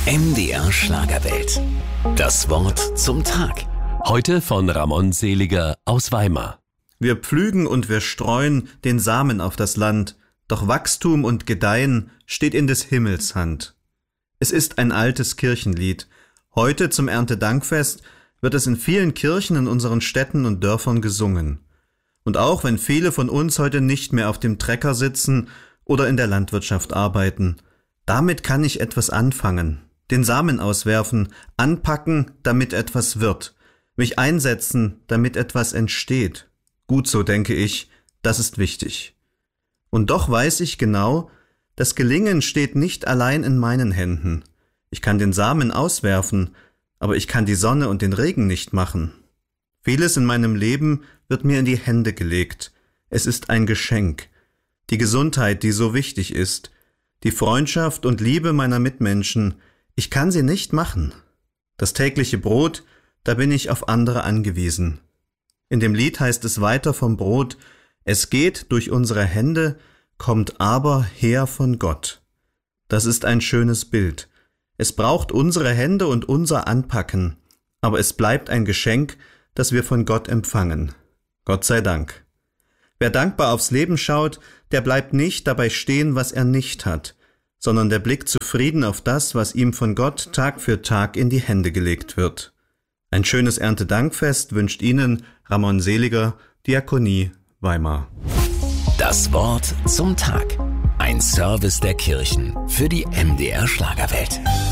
MDR Schlagerwelt. Das Wort zum Tag. Heute von Ramon Seliger aus Weimar. Wir pflügen und wir streuen den Samen auf das Land, doch Wachstum und Gedeihen steht in des Himmels Hand. Es ist ein altes Kirchenlied. Heute zum Erntedankfest wird es in vielen Kirchen in unseren Städten und Dörfern gesungen. Und auch wenn viele von uns heute nicht mehr auf dem Trecker sitzen oder in der Landwirtschaft arbeiten, damit kann ich etwas anfangen. Den Samen auswerfen, anpacken, damit etwas wird. Mich einsetzen, damit etwas entsteht. Gut so, denke ich, das ist wichtig. Und doch weiß ich genau, das Gelingen steht nicht allein in meinen Händen. Ich kann den Samen auswerfen, aber ich kann die Sonne und den Regen nicht machen. Vieles in meinem Leben wird mir in die Hände gelegt. Es ist ein Geschenk. Die Gesundheit, die so wichtig ist, die Freundschaft und Liebe meiner Mitmenschen, ich kann sie nicht machen. Das tägliche Brot, da bin ich auf andere angewiesen. In dem Lied heißt es weiter vom Brot: Es geht durch unsere Hände, kommt aber her von Gott. Das ist ein schönes Bild. Es braucht unsere Hände und unser Anpacken, aber es bleibt ein Geschenk, das wir von Gott empfangen. Gott sei Dank. Wer dankbar aufs Leben schaut, der bleibt nicht dabei stehen, was er nicht hat, sondern der blickt zufrieden auf das, was ihm von Gott Tag für Tag in die Hände gelegt wird. Ein schönes Erntedankfest wünscht Ihnen Ramon Seliger, Diakonie, Weimar. Das Wort zum Tag. Ein Service der Kirchen für die MDR Schlagerwelt.